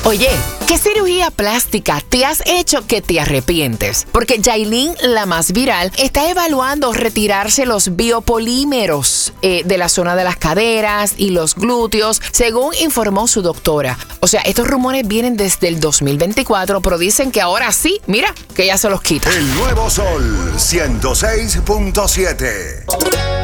Oye, ¿qué cirugía plástica te has hecho que te arrepientes? Porque Yailin, la más viral, está evaluando retirarse los biopolímeros de la zona de las caderas y los glúteos, según informó su doctora. O sea, estos rumores vienen desde el 2024, pero dicen que ahora sí, mira, que ya se los quita. El nuevo Sol 106.7.